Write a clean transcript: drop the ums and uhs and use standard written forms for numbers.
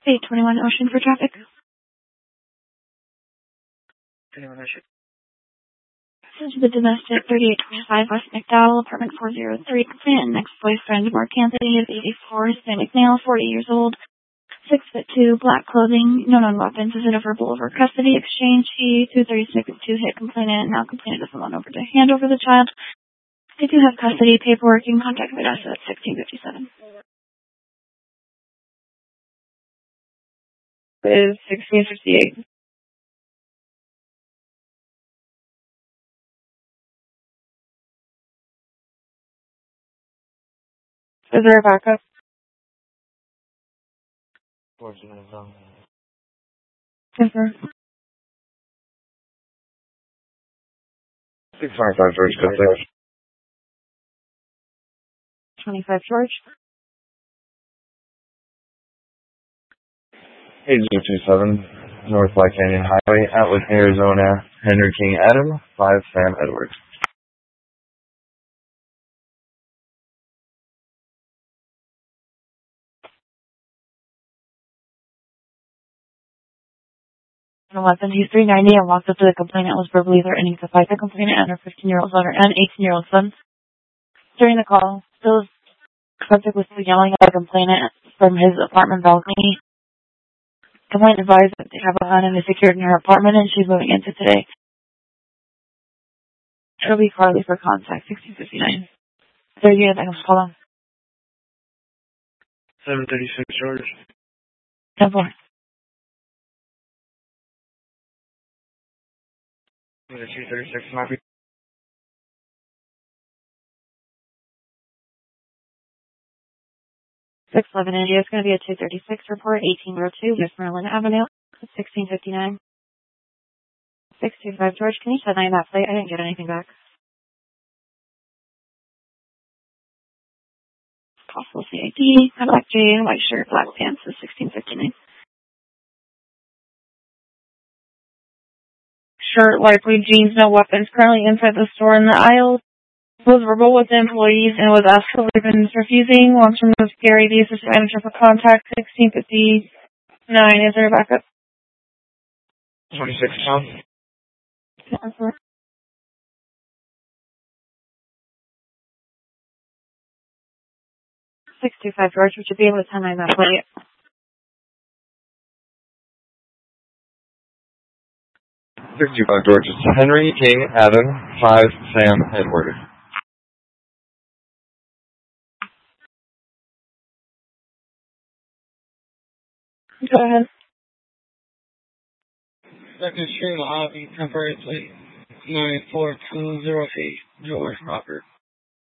821 Ocean for traffic. 21 Ocean. This is the domestic 3825 West McDowell, apartment 403, complainant, ex-boyfriend Mark Anthony is 84, Sam McNeil, 40 years old, 6'2", black clothing, no known weapons. Is it a verbal over custody exchange? He, 236, 2 hit complainant, now complainant doesn't want over to hand over the child. They do have custody paperwork. You can contact us at 1657. Is 1658. Is there a backup? Yes, sir. 625 George, good there. 25 George. 8027 North Black Canyon Highway, Atwood, Arizona. Henry King Adam, 5 Sam Edwards. A weapon. He's 390 and walked up to the complainant, was verbally threatening to fight the complainant and her 15-year-old daughter and 18-year-old son. During the call, the subject was still yelling at the complainant from his apartment balcony. The complainant advised that they have a gun and is secured in her apartment and she's moving into today. It'll be Carly for contact, 1659. There you go, hold on. 736 George. 10-4. 236 Murphy. 611 India. It's going to be a 236 report, 1802 West Maryland Avenue, 1659. 625 George, can you send that plate? I didn't get anything back. Possible CID, black jean, white shirt, black pants is 1659. Shirt, light blue jeans, no weapons. Currently inside the store in the aisle. Was verbal with the employees and was asked for weapons. Refusing. Wants to remove Gary, the assistant manager, for contact. 1659. Is there a backup? 26 pounds. 625 George, would you be able to 10-9 that plate? 65 George. Henry King Adam, 5 Sam Edwards. Go ahead. Second Street, Mojave, temporary plate 94208, George Robert.